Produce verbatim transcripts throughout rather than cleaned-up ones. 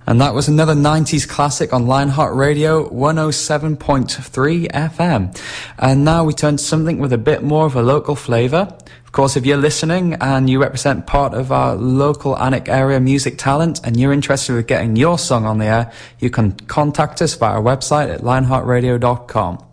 And that was another nineties classic on Lionheart Radio one oh seven point three F M. And now we turn to something with a bit more of a local flavour. Of course, if you're listening and you represent part of our local Alnwick area music talent and you're interested in getting your song on the air, you can contact us via our website at lionheart radio dot com.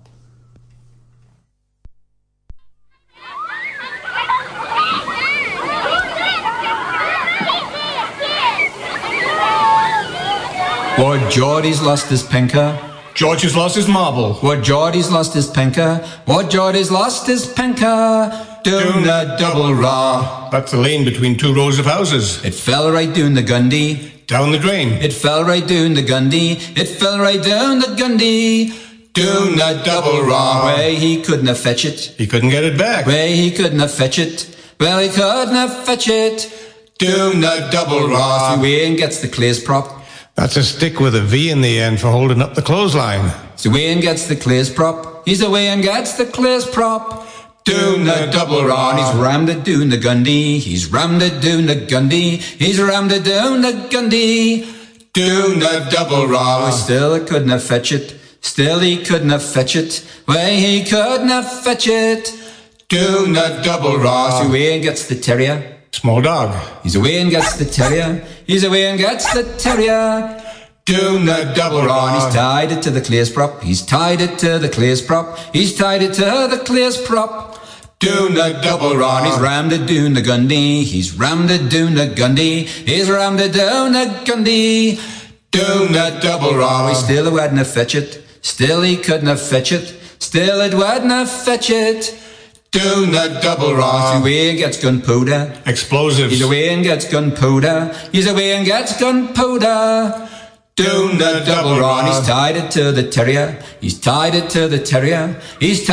What Geordie's lost his pinker. George has lost his marble. What Geordie's lost his pinker. What Geordie's lost his pinker. Down the double raw. That's the lane between two rows of houses. It fell right down the Gundy. Down the drain. It fell right down the Gundy. It fell right down the Gundy. Down the double raw. Way he couldn't have fetch it. He couldn't get it back. Way he couldn't have fetch it. Well, he couldn't have fetch it. Down the double raw. So Wayne gets the clays prop. That's a stick with a V in the end for holding up the clothesline. So Wayne gets the clays prop. He's away and gets the clays prop. Down the double raw. He's rammed it down the Gundy. He's rammed it down the Gundy. He's rammed it down the Gundy. Down the double raw. Still he couldn't have fetch it. Still he couldn't have fetch it. Way he couldn't have fetch it. Down the double raw. So Wayne gets the terrier. Small dog. He's away and gets the terrier. He's away and gets the terrier. Down the double raw. He's tied it to the clays prop. He's tied it to the clays prop. He's tied it to the clays prop. Down the double raw. He's rammed it down the Gundy. He's rammed it down the Gundy. He's rammed it down the Gundy. Down the double raw. He still wouldn't have fetch it. Still he couldn't have fetch it. Still it wouldn't have fetch it. Down the double raw. He's away and gets gunpowder. Explosives. He's away and gets gunpowder. He's away and gets gunpowder. Down the double raw. He's tied it to the terrier. He's tied it to the terrier. He's